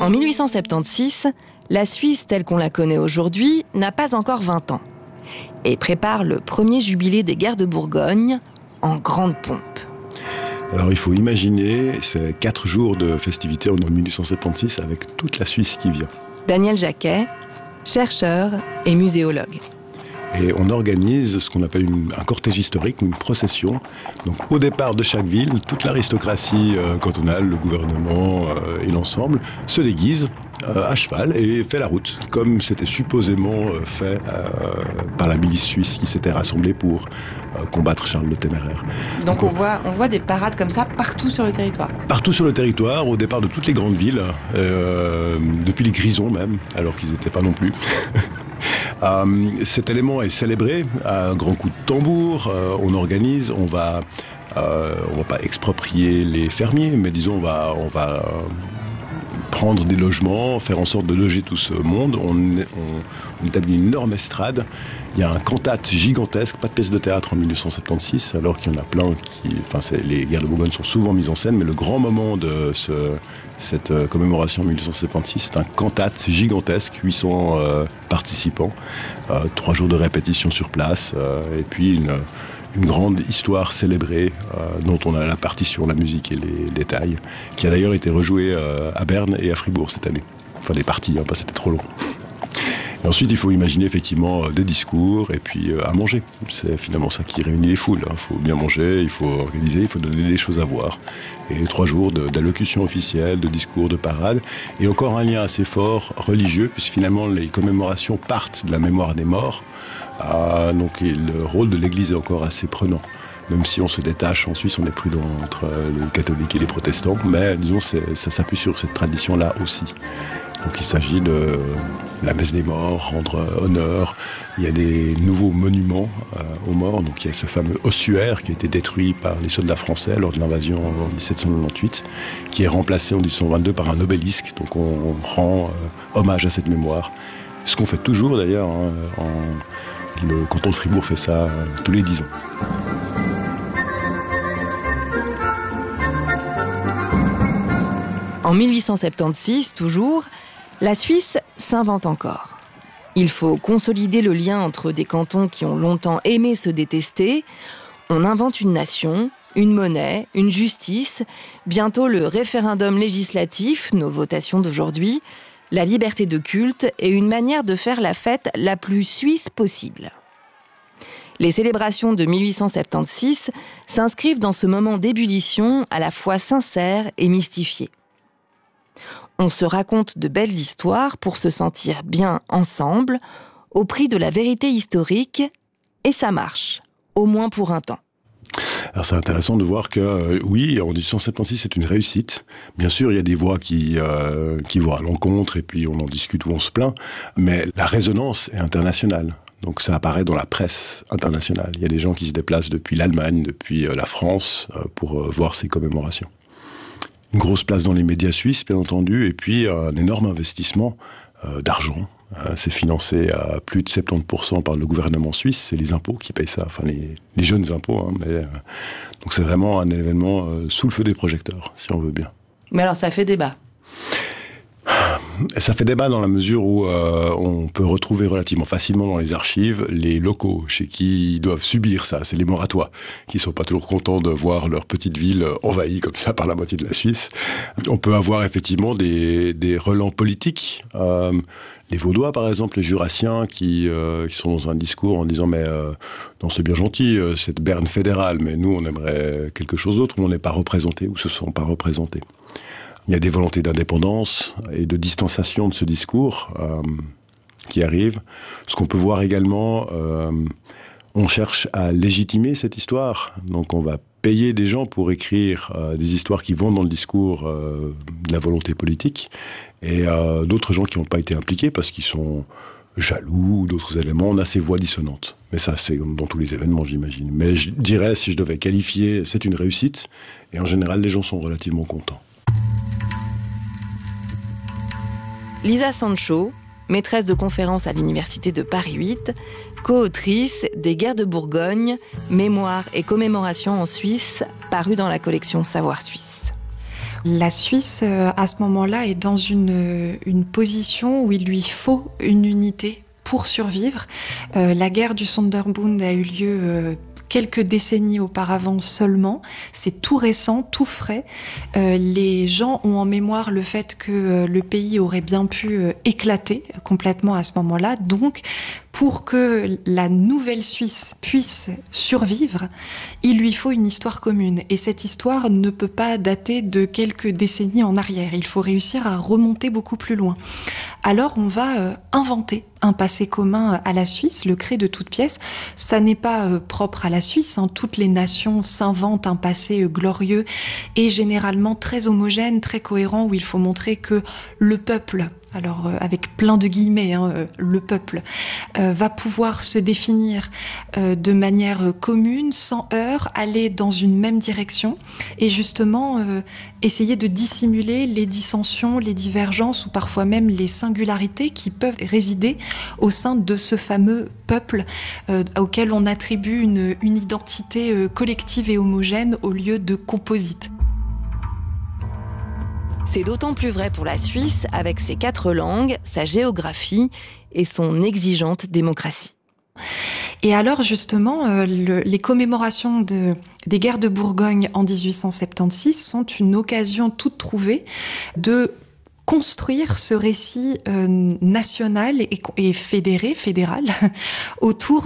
En 1876, la Suisse telle qu'on la connaît aujourd'hui n'a pas encore 20 ans et prépare le premier jubilé des guerres de Bourgogne en grande pompe. Alors il faut imaginer ces 4 jours de festivités en 1876 avec toute la Suisse qui vient. Daniel Jacquet, chercheur et muséologue. Et on organise ce qu'on appelle un cortège historique, une procession. Donc au départ de chaque ville, toute l'aristocratie cantonale, le gouvernement et l'ensemble se déguisent à cheval et fait la route, comme c'était supposément fait par la milice suisse qui s'était rassemblée pour combattre Charles le Téméraire. Donc on voit des parades comme ça partout sur le territoire. Partout sur le territoire, au départ de toutes les grandes villes, depuis les Grisons même, alors qu'ils n'étaient pas non plus. Cet élément est célébré à un grand coup de tambour. On organise, on va pas exproprier les fermiers, mais disons on va prendre des logements, faire en sorte de loger tout ce monde. On établit une énorme estrade. Il y a un cantate gigantesque, pas de pièce de théâtre en 1876, alors qu'il y en a plein les guerres de Bourgogne sont souvent mises en scène, mais le grand moment de cette commémoration en 1876, c'est un cantate gigantesque, 800 participants, 3 jours de répétition sur place, et puis une grande histoire célébrée dont on a la partition, la musique et les détails, qui a d'ailleurs été rejouée à Berne et à Fribourg cette année. Enfin des parties, parce que c'était trop long. Et ensuite, il faut imaginer effectivement des discours et puis à manger. C'est finalement ça qui réunit les foules. Il faut bien manger, il faut organiser, il faut donner des choses à voir. Et 3 jours d'allocution officielle, de discours, de parade. Et encore un lien assez fort religieux, puisque finalement les commémorations partent de la mémoire des morts. Donc le rôle de l'Église est encore assez prenant. Même si on se détache en Suisse, on est prudent entre les catholiques et les protestants. Mais disons, ça s'appuie sur cette tradition-là aussi. Donc il s'agit de la messe des morts, rendre honneur. Il y a des nouveaux monuments aux morts. Donc il y a ce fameux ossuaire qui a été détruit par les soldats français lors de l'invasion en 1798, qui est remplacé en 1822 par un obélisque. Donc on rend hommage à cette mémoire. Ce qu'on fait toujours d'ailleurs. Le canton de Fribourg fait ça tous les 10 ans. En 1876, toujours, la Suisse s'invente encore. Il faut consolider le lien entre des cantons qui ont longtemps aimé se détester. On invente une nation, une monnaie, une justice, bientôt le référendum législatif, nos votations d'aujourd'hui, la liberté de culte et une manière de faire la fête la plus suisse possible. Les célébrations de 1876 s'inscrivent dans ce moment d'ébullition à la fois sincère et mystifié. On se raconte de belles histoires pour se sentir bien ensemble, au prix de la vérité historique, et ça marche, au moins pour un temps. Alors c'est intéressant de voir que, oui, en 1876, c'est une réussite. Bien sûr, il y a des voix qui vont à l'encontre, et puis on en discute ou on se plaint, mais la résonance est internationale. Donc ça apparaît dans la presse internationale. Il y a des gens qui se déplacent depuis l'Allemagne, depuis la France, pour voir ces commémorations. Une grosse place dans les médias suisses, bien entendu, et puis un énorme investissement d'argent. C'est financé à plus de 70% par le gouvernement suisse, c'est les impôts qui payent ça, enfin les jeunes impôts. Donc c'est vraiment un événement sous le feu des projecteurs, si on veut bien. Mais alors ça fait débat. Ça fait débat dans la mesure où on peut retrouver relativement facilement dans les archives les locaux chez qui ils doivent subir ça. C'est les Moratois qui sont pas toujours contents de voir leur petite ville envahie comme ça par la moitié de la Suisse. On peut avoir effectivement des relents politiques. Les Vaudois, par exemple, les Jurassiens qui sont dans un discours en disant mais non, c'est bien gentil, cette Berne fédérale, mais nous on aimerait quelque chose d'autre où on n'est pas représenté, ou se sont pas représentés. Il y a des volontés d'indépendance et de distanciation de ce discours qui arrivent. Ce qu'on peut voir également, on cherche à légitimer cette histoire. Donc on va payer des gens pour écrire des histoires qui vont dans le discours de la volonté politique, et d'autres gens qui n'ont pas été impliqués parce qu'ils sont jaloux ou d'autres éléments. On a ces voix dissonantes. Mais ça, c'est dans tous les événements, j'imagine. Mais je dirais, si je devais qualifier, c'est une réussite. Et en général, les gens sont relativement contents. Lisa Sancho, maîtresse de conférences à l'université de Paris 8, co-autrice des Guerres de Bourgogne, mémoires et commémorations en Suisse, paru dans la collection Savoir Suisse. La Suisse, à ce moment-là, est dans une position où il lui faut une unité pour survivre. La guerre du Sonderbund a eu lieu quelques décennies auparavant seulement. C'est tout récent, tout frais. Les gens ont en mémoire le fait que le pays aurait bien pu éclater complètement à ce moment-là. Donc, pour que la nouvelle Suisse puisse survivre, il lui faut une histoire commune. Et cette histoire ne peut pas dater de quelques décennies en arrière. Il faut réussir à remonter beaucoup plus loin. Alors on va inventer un passé commun à la Suisse, le créer de toutes pièces. Ça n'est pas propre à la Suisse, hein. Toutes les nations s'inventent un passé glorieux et généralement très homogène, très cohérent, où il faut montrer que le peuple, alors avec plein de guillemets, le peuple, va pouvoir se définir de manière commune, sans heurts, aller dans une même direction et justement essayer de dissimuler les dissensions, les divergences ou parfois même les singularités qui peuvent résider au sein de ce fameux peuple auquel on attribue une identité collective et homogène au lieu de composite. C'est d'autant plus vrai pour la Suisse avec ses 4 langues, sa géographie et son exigeante démocratie. Et alors justement, les commémorations des guerres de Bourgogne en 1876 sont une occasion toute trouvée de construire ce récit national et fédéral autour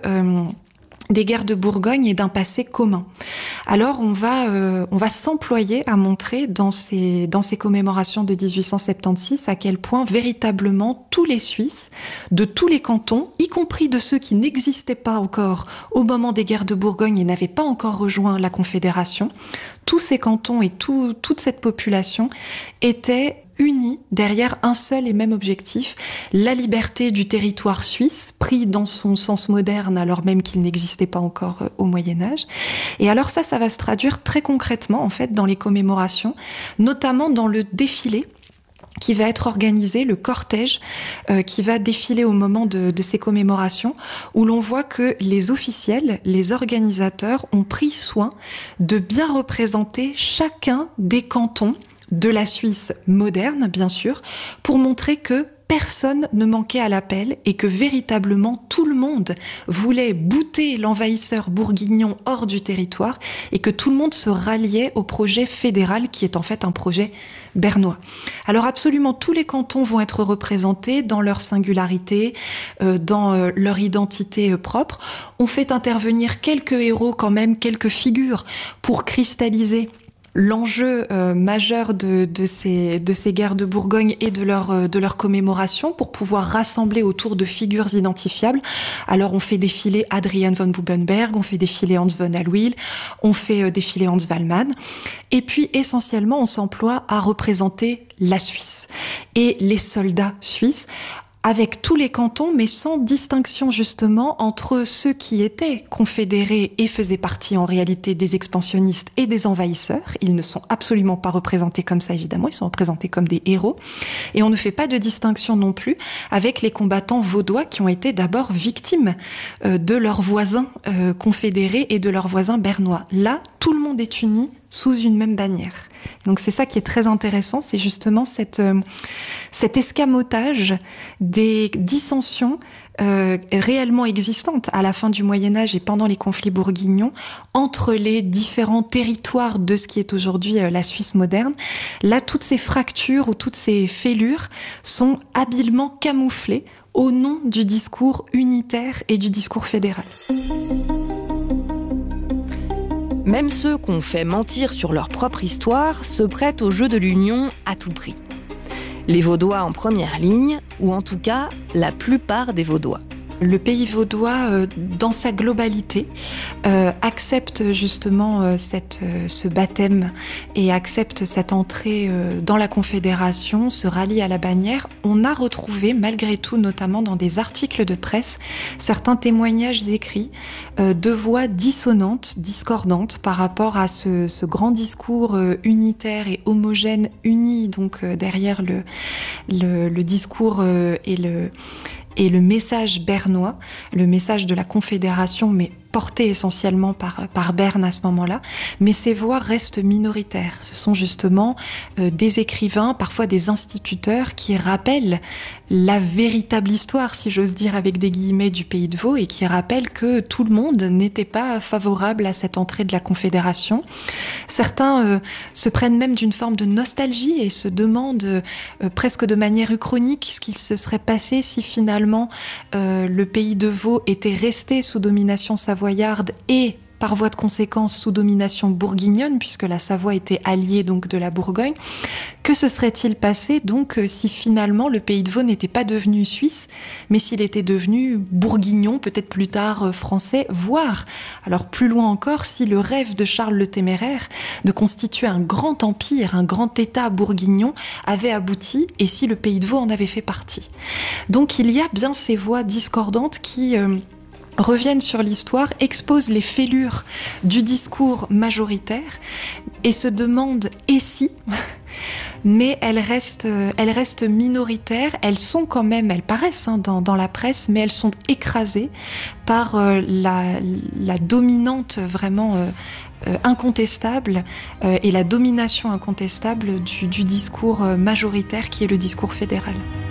des guerres de Bourgogne et d'un passé commun. Alors on va s'employer à montrer dans ces commémorations de 1876 à quel point véritablement tous les Suisses, de tous les cantons, y compris de ceux qui n'existaient pas encore au moment des guerres de Bourgogne et n'avaient pas encore rejoint la Confédération, tous ces cantons et toute cette population étaient unis derrière un seul et même objectif, la liberté du territoire suisse, pris dans son sens moderne alors même qu'il n'existait pas encore au Moyen-Âge. Et alors ça va se traduire très concrètement en fait dans les commémorations, notamment dans le défilé qui va être organisé, le cortège qui va défiler au moment de ces commémorations, où l'on voit que les officiels, les organisateurs ont pris soin de bien représenter chacun des cantons de la Suisse moderne, bien sûr, pour montrer que personne ne manquait à l'appel et que véritablement tout le monde voulait bouter l'envahisseur bourguignon hors du territoire et que tout le monde se ralliait au projet fédéral qui est en fait un projet bernois. Alors absolument tous les cantons vont être représentés dans leur singularité, dans leur identité propre. On fait intervenir quelques héros quand même, quelques figures pour cristalliser l'enjeu majeur de ces guerres de Bourgogne et de leur commémoration pour pouvoir rassembler autour de figures identifiables. Alors on fait défiler Adrian von Bubenberg, on fait défiler Hans von Hallwyl, on fait défiler Hans Wallmann. Et puis essentiellement on s'emploie à représenter la Suisse et les soldats suisses, avec tous les cantons, mais sans distinction justement entre ceux qui étaient confédérés et faisaient partie en réalité des expansionnistes et des envahisseurs. Ils ne sont absolument pas représentés comme ça, évidemment, ils sont représentés comme des héros. Et on ne fait pas de distinction non plus avec les combattants vaudois qui ont été d'abord victimes de leurs voisins confédérés et de leurs voisins bernois. Là, tout le monde est uni sous une même bannière. Donc c'est ça qui est très intéressant, c'est justement cet escamotage des dissensions réellement existantes à la fin du Moyen-Âge et pendant les conflits bourguignons entre les différents territoires de ce qui est aujourd'hui la Suisse moderne. Là, toutes ces fractures ou toutes ces fêlures sont habilement camouflées au nom du discours unitaire et du discours fédéral. Même ceux qu'on fait mentir sur leur propre histoire se prêtent au jeu de l'union à tout prix. Les Vaudois en première ligne, ou en tout cas la plupart des Vaudois. Le pays vaudois, dans sa globalité, accepte justement ce baptême et accepte cette entrée dans la Confédération, se rallie à la bannière. On a retrouvé, malgré tout, notamment dans des articles de presse, certains témoignages écrits de voix dissonantes, discordantes par rapport à ce grand discours unitaire et homogène, uni donc derrière le discours et le message bernois, le message de la Confédération, mais portée essentiellement par Berne à ce moment-là, mais ces voix restent minoritaires. Ce sont justement des écrivains, parfois des instituteurs, qui rappellent la véritable histoire, si j'ose dire avec des guillemets, du Pays de Vaud, et qui rappellent que tout le monde n'était pas favorable à cette entrée de la Confédération. Certains se prennent même d'une forme de nostalgie et se demandent presque de manière uchronique ce qu'il se serait passé si finalement le Pays de Vaud était resté sous domination savoyarde et par voie de conséquence sous domination bourguignonne, puisque la Savoie était alliée donc de la Bourgogne. Que se serait-il passé donc si finalement le Pays de Vaud n'était pas devenu suisse, mais s'il était devenu bourguignon, peut-être plus tard français, voire, alors plus loin encore, si le rêve de Charles le Téméraire de constituer un grand empire, un grand État bourguignon avait abouti, et si le Pays de Vaud en avait fait partie. Donc il y a bien ces voix discordantes qui reviennent sur l'histoire, exposent les fêlures du discours majoritaire et se demandent « et si ?» mais elles restent minoritaires, elles sont quand même, elles paraissent dans la presse, mais elles sont écrasées par la dominante vraiment incontestable et la domination incontestable du discours majoritaire qui est le discours fédéral.